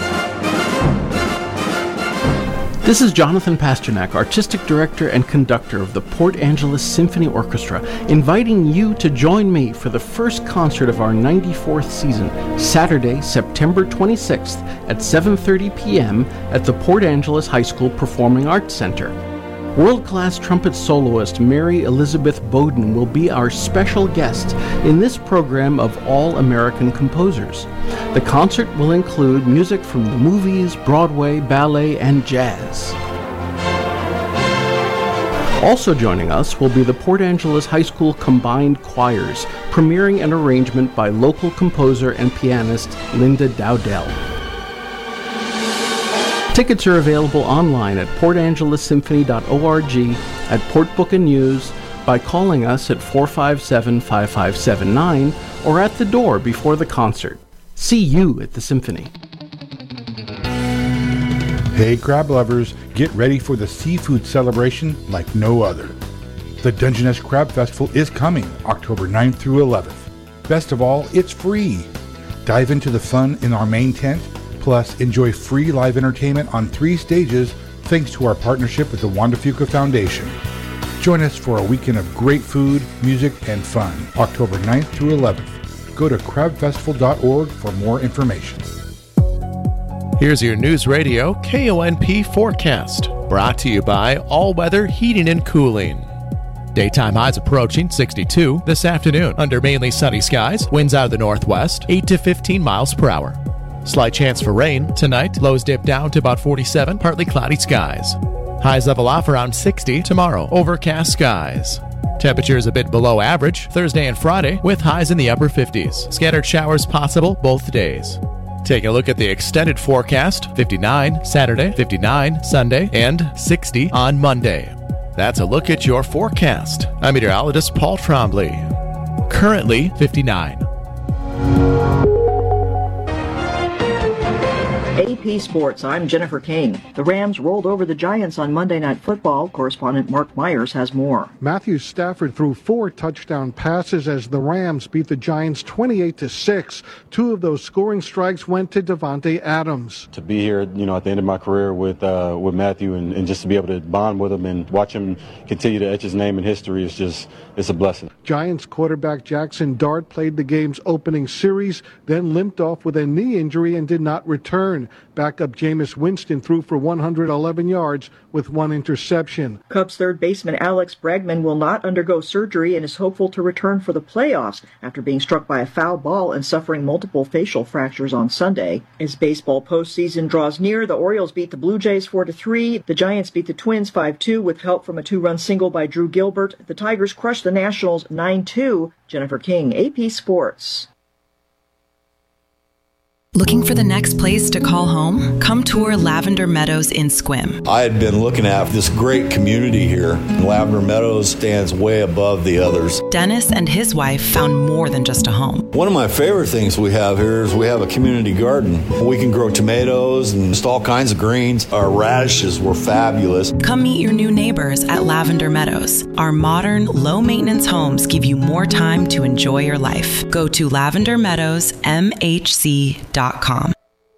This is Jonathan Pasternak, Artistic Director and Conductor of the Port Angeles Symphony Orchestra, inviting you to join me for the first concert of our ninety-fourth season, Saturday, September twenty-sixth at seven thirty p.m. at the Port Angeles High School Performing Arts Center. World-class trumpet soloist Mary Elizabeth Bowden will be our special guest in this program of all-American composers. The concert will include music from the movies, Broadway, ballet, and jazz. Also joining us will be the Port Angeles High School Combined Choirs, premiering an arrangement by local composer and pianist Linda Dowdell. Tickets are available online at port angeles symphony dot org, at Port Book and News, by calling us at four five seven, five five seven nine, or at the door before the concert. See you at the Symphony. Hey crab lovers, get ready for the seafood celebration like no other. The Dungeness Crab Festival is coming October ninth through eleventh. Best of all, it's free. Dive into the fun in our main tent. Plus, enjoy free live entertainment on three stages thanks to our partnership with the Wanda Fuca Foundation. Join us for a weekend of great food, music, and fun, October ninth through eleventh. Go to crab festival dot org for more information. Here's your News Radio K O N P forecast, brought to you by All Weather Heating and Cooling. Daytime highs approaching sixty-two this afternoon under mainly sunny skies, winds out of the northwest, eight to fifteen miles per hour. Slight chance for rain tonight. Lows dip down to about forty-seven, partly cloudy skies. Highs level off around sixty tomorrow, overcast skies. Temperatures a bit below average Thursday and Friday with highs in the upper fifties. Scattered showers possible both days. Take a look at the extended forecast. fifty-nine Saturday, fifty-nine Sunday, and sixty on Monday. That's a look at your forecast. I'm meteorologist Paul Trombley. Currently fifty-nine. A P Sports, I'm Jennifer King. The Rams rolled over the Giants on Monday Night Football. Correspondent Mark Myers has more. Matthew Stafford threw four touchdown passes as the Rams beat the Giants twenty-eight to six. Two of those scoring strikes went to Devontae Adams. To be here, you know, at the end of my career with uh, with Matthew and, and just to be able to bond with him and watch him continue to etch his name in history is just, it's a blessing. Giants quarterback Jackson Dart played the game's opening series, then limped off with a knee injury and did not return. Backup Jameis Winston threw for one hundred eleven yards with one interception. Cubs third baseman Alex Bregman will not undergo surgery and is hopeful to return for the playoffs after being struck by a foul ball and suffering multiple facial fractures on Sunday. As baseball postseason draws near, the Orioles beat the Blue Jays four to three. The Giants beat the Twins five two with help from a two-run single by Drew Gilbert. The Tigers crushed the Nationals nine two. Jennifer King, A P Sports. Looking for the next place to call home? Come tour Lavender Meadows in Sequim. I had been looking at this great community here. Lavender Meadows stands way above the others. Dennis and his wife found more than just a home. One of my favorite things we have here is we have a community garden. We can grow tomatoes and just all kinds of greens. Our radishes were fabulous. Come meet your new neighbors at Lavender Meadows. Our modern, low-maintenance homes give you more time to enjoy your life. Go to lavender meadows m h c dot com.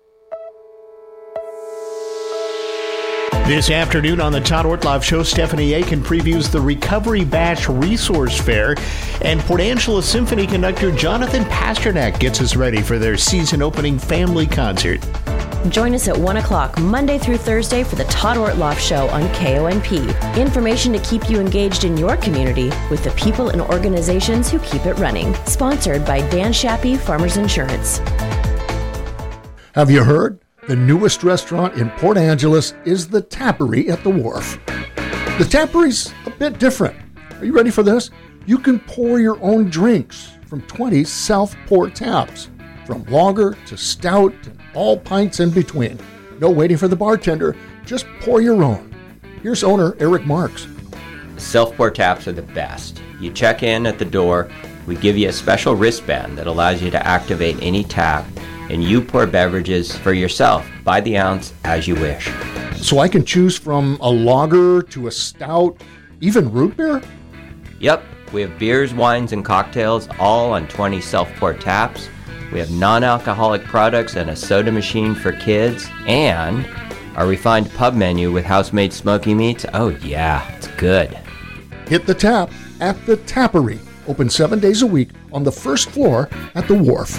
This afternoon on the Todd Ortloff Show, Stephanie Aiken previews the Recovery Bash Resource Fair, and Port Angeles Symphony conductor Jonathan Pasternak gets us ready for their season-opening family concert. Join us at one o'clock Monday through Thursday for the Todd Ortloff Show on K O N P. Information to keep you engaged in your community with the people and organizations who keep it running. Sponsored by Dan Shappy, Farmers Insurance. Have you heard? The newest restaurant in Port Angeles is the Tappery at the Wharf. The Tappery's a bit different. Are you ready for this? You can pour your own drinks from twenty Southport taps, from lager to stout and all pints in between. No waiting for the bartender, just pour your own. Here's owner Eric Marks. Southport taps are the best. You check in at the door, we give you a special wristband that allows you to activate any tap, and you pour beverages for yourself by the ounce as you wish. So I can choose from a lager to a stout, even root beer? Yep, we have beers, wines, and cocktails all on twenty Southport taps. We have non-alcoholic products and a soda machine for kids, and our refined pub menu with house-made smoky meats. Oh yeah, it's good. Hit the tap at the Tappery. Open seven days a week on the first floor at the Wharf.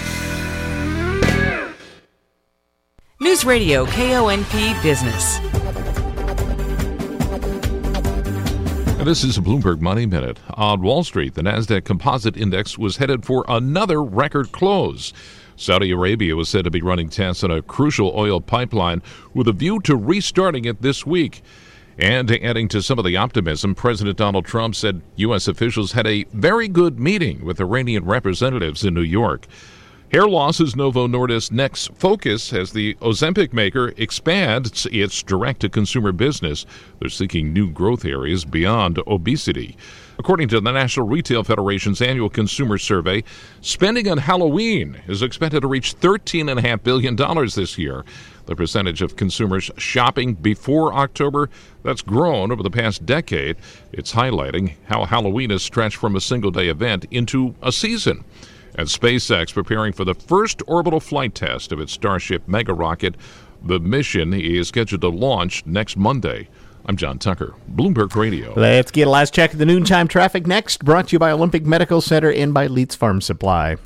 News Radio K O N P Business. This is a Bloomberg Money Minute. On Wall Street, the Nasdaq Composite Index was headed for another record close. Saudi Arabia was said to be running tests on a crucial oil pipeline with a view to restarting it this week. And adding to some of the optimism, President Donald Trump said U S officials had a very good meeting with Iranian representatives in New York. Hair loss is Novo Nordisk's next focus as the Ozempic maker expands its direct-to-consumer business. They're seeking new growth areas beyond obesity. According to the National Retail Federation's annual consumer survey, spending on Halloween is expected to reach thirteen point five billion dollars this year. The percentage of consumers shopping before October, that's grown over the past decade. It's highlighting how Halloween is stretched from a single-day event into a season. And SpaceX preparing for the first orbital flight test of its Starship mega rocket. The mission is scheduled to launch next Monday. I'm John Tucker, Bloomberg Radio. Let's get a last check of the noontime traffic next, brought to you by Olympic Medical Center and by Leeds Farm Supply.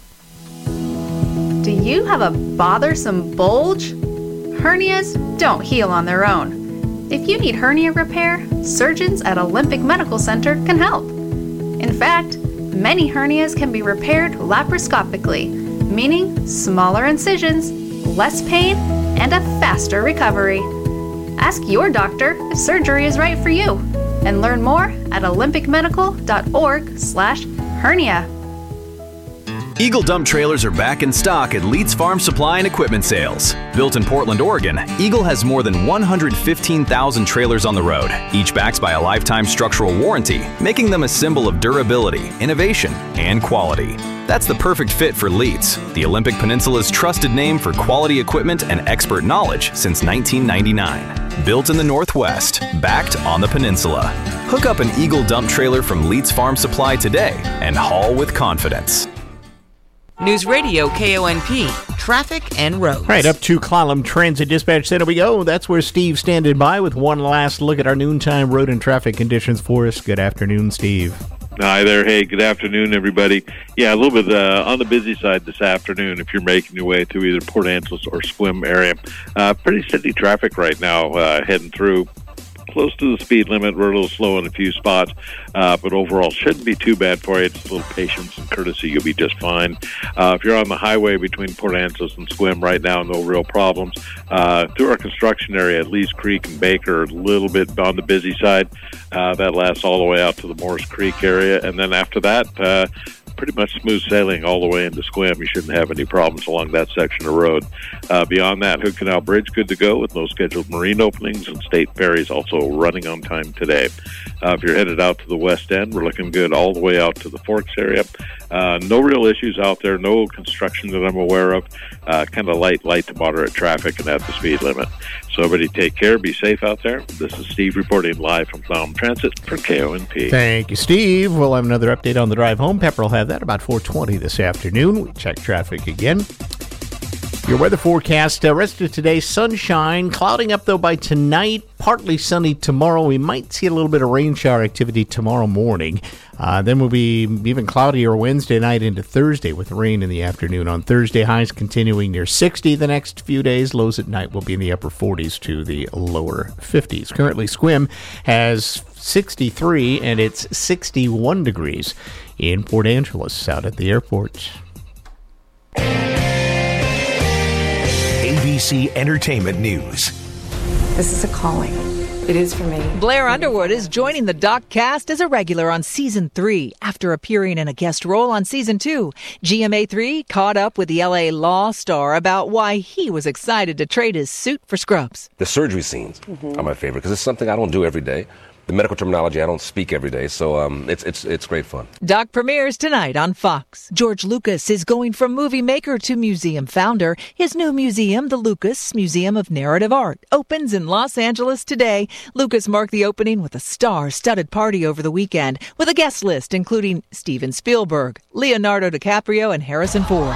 Do you have a bothersome bulge? Hernias don't heal on their own. If you need hernia repair, surgeons at Olympic Medical Center can help. In fact, many hernias can be repaired laparoscopically, meaning smaller incisions, less pain, and a faster recovery. Ask your doctor if surgery is right for you, and learn more at olympic medical dot org slash hernia. Eagle dump trailers are back in stock at Leeds Farm Supply and Equipment Sales. Built in Portland, Oregon, Eagle has more than one hundred fifteen thousand trailers on the road, each backed by a lifetime structural warranty, making them a symbol of durability, innovation, and quality. That's the perfect fit for Leeds, the Olympic Peninsula's trusted name for quality equipment and expert knowledge since nineteen ninety-nine. Built in the Northwest, backed on the peninsula. Hook up an Eagle dump trailer from Leeds Farm Supply today and haul with confidence. News Radio K O N P, traffic and roads. Right, up to Clallam Transit Dispatch Center we go. That's where Steve's standing by with one last look at our noontime road and traffic conditions for us. Good afternoon, Steve. Hi there. Hey, good afternoon, everybody. Yeah, a little bit uh, on the busy side this afternoon if you're making your way through either Port Angeles or Sequim area. Uh, pretty steady traffic right now uh, heading through. Close to the speed limit. We're a little slow in a few spots, uh, but overall shouldn't be too bad for you. Just a little patience and courtesy. You'll be just fine. Uh, if you're on the highway between Port Angeles and Sequim right now, no real problems. Uh, through our construction area at Lee's Creek and Baker, a little bit on the busy side. Uh, that lasts all the way out to the Morris Creek area. And then after that, uh, pretty much smooth sailing all the way into Sequim. You shouldn't have any problems along that section of road. Uh, beyond that, Hood Canal Bridge good to go with no scheduled marine openings, and state ferries also running on time today. Uh, if you're headed out to the west end, we're looking good all the way out to the Forks area. Uh, no real issues out there, no construction that I'm aware of. Uh, kind of light, light to moderate traffic and at the speed limit. So everybody take care, be safe out there. This is Steve reporting live from Clown Transit for K O N P. Thank you, Steve. We'll have another update on the drive home. Pepper will have that about four twenty this afternoon. We check traffic again. Your weather forecast, uh, rest of today, sunshine, clouding up though by tonight, partly sunny tomorrow. We might see a little bit of rain shower activity tomorrow morning. Uh, then we'll be even cloudier Wednesday night into Thursday with rain in the afternoon. On Thursday, highs continuing near sixty the next few days. Lows at night will be in the upper forties to the lower fifties. Currently, Sequim has sixty-three and it's sixty-one degrees in Port Angeles out at the airport. A B C Entertainment News. This is a calling. It is for me. Blair Underwood is joining the Doc cast as a regular on season three after appearing in a guest role on season two. G M A three caught up with the L A law star about why he was excited to trade his suit for Scrubs. The surgery scenes mm-hmm. are my favorite because it's something I don't do every day. The medical terminology I don't speak every day, so um, it's it's it's great fun. Doc premieres tonight on Fox. George Lucas is going from movie maker to museum founder. His new museum, the Lucas Museum of Narrative Art, opens in Los Angeles today. Lucas marked the opening with a star-studded party over the weekend, with a guest list including Steven Spielberg, Leonardo DiCaprio, and Harrison Ford.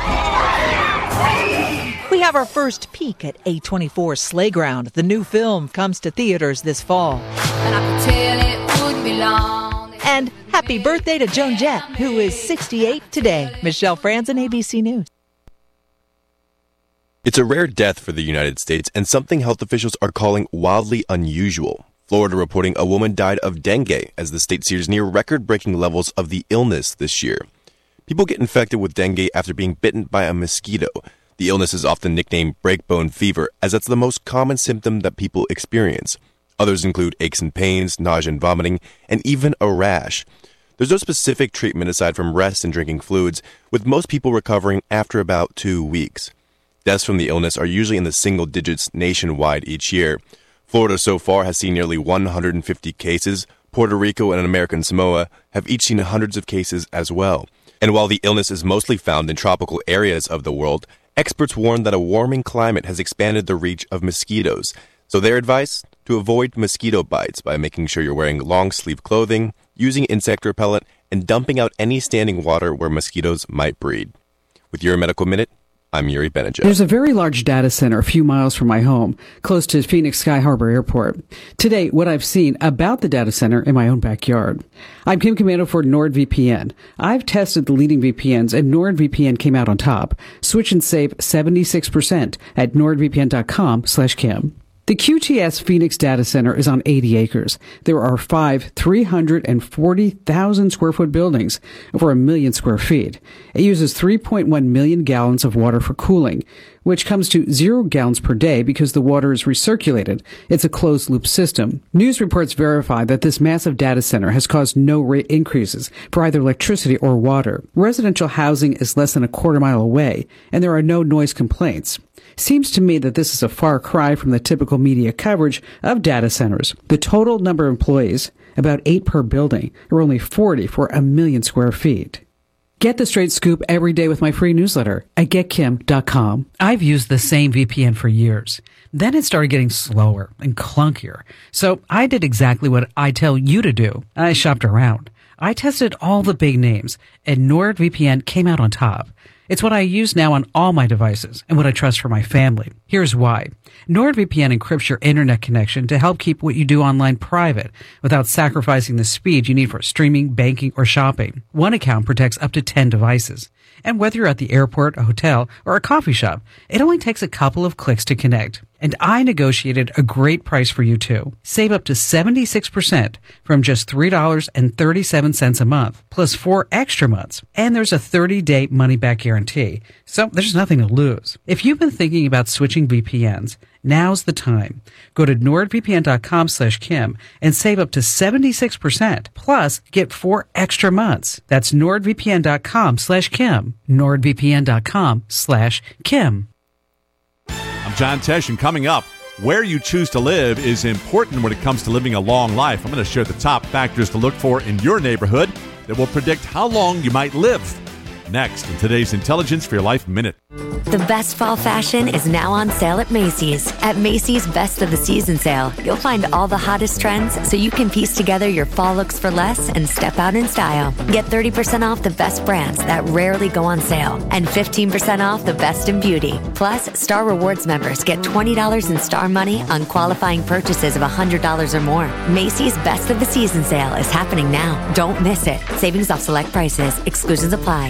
We have our first peek at A twenty-four's Slayground. The new film comes to theaters this fall. And I could tell it would be long. And happy birthday to Joan Jett, who is sixty-eight today. Michelle Franzen, A B C News. It's a rare death for the United States and something health officials are calling wildly unusual. Florida reporting a woman died of dengue as the state sees near record-breaking levels of the illness this year. People get infected with dengue after being bitten by a mosquito. The illness is often nicknamed breakbone fever, as that's the most common symptom that people experience. Others include aches and pains, nausea and vomiting, and even a rash. There's no specific treatment aside from rest and drinking fluids, with most people recovering after about two weeks. Deaths from the illness are usually in the single digits nationwide each year. Florida so far has seen nearly one hundred fifty cases. Puerto Rico and American Samoa have each seen hundreds of cases as well. And while the illness is mostly found in tropical areas of the world, experts warn that a warming climate has expanded the reach of mosquitoes. So their advice? To avoid mosquito bites by making sure you're wearing long-sleeve clothing, using insect repellent, and dumping out any standing water where mosquitoes might breed. With your Medical Minute, I'm Yuri Benajak. There's a very large data center a few miles from my home, close to Phoenix Sky Harbor Airport. Today, what I've seen about the data center in my own backyard. I'm Kim Commando for NordVPN. I've tested the leading V P Ns, and NordVPN came out on top. Switch and save seventy-six percent at nordvpn.com slash Kim. The Q T S Phoenix data center is on eighty acres. There are five three hundred forty thousand square foot buildings, over a million square feet. It uses three point one million gallons of water for cooling, which comes to zero gallons per day because the water is recirculated. It's a closed loop system. News reports verify that this massive data center has caused no rate increases for either electricity or water. Residential housing is less than a quarter mile away, and there are no noise complaints. Seems to me that this is a far cry from the typical media coverage of data centers. The total number of employees, about eight per building, are only forty for a million square feet. Get the straight scoop every day with my free newsletter at get kim dot com. I've used the same V P N for years. Then it started getting slower and clunkier. So I did exactly what I tell you to do. I shopped around. I tested all the big names, and NordVPN came out on top. It's what I use now on all my devices and what I trust for my family. Here's why. NordVPN encrypts your internet connection to help keep what you do online private without sacrificing the speed you need for streaming, banking, or shopping. One account protects up to ten devices. And whether you're at the airport, a hotel, or a coffee shop, it only takes a couple of clicks to connect. And I negotiated a great price for you too. Save up to seventy-six percent from just three dollars and thirty-seven cents a month, plus four extra months. And there's a thirty-day money-back guarantee, so there's nothing to lose. If you've been thinking about switching V P Ns, now's the time. Go to nordvpn.com slash Kim and save up to seventy-six percent, plus get four extra months. That's nordvpn.com slash Kim. nordvpn.com slash Kim. I'm John Tesh, and coming up, where you choose to live is important when it comes to living a long life. I'm going to share the top factors to look for in your neighborhood that will predict how long you might live. Next, in today's Intelligence for Your Life Minute. The best fall fashion is now on sale at Macy's. At Macy's Best of the Season sale, you'll find all the hottest trends so you can piece together your fall looks for less and step out in style. Get thirty percent off the best brands that rarely go on sale and fifteen percent off the best in beauty. Plus, Star Rewards members get twenty dollars in Star Money on qualifying purchases of one hundred dollars or more. Macy's Best of the Season sale is happening now. Don't miss it. Savings off select prices. Exclusions apply.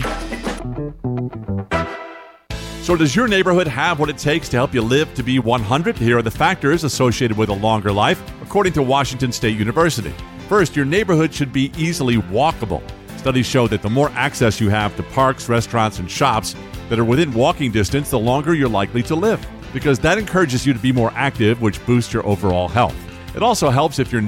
So does your neighborhood have what it takes to help you live to be one hundred? Here are the factors associated with a longer life, according to Washington State University. First, your neighborhood should be easily walkable. Studies show that the more access you have to parks, restaurants, and shops that are within walking distance, the longer you're likely to live, because that encourages you to be more active, which boosts your overall health. It also helps if your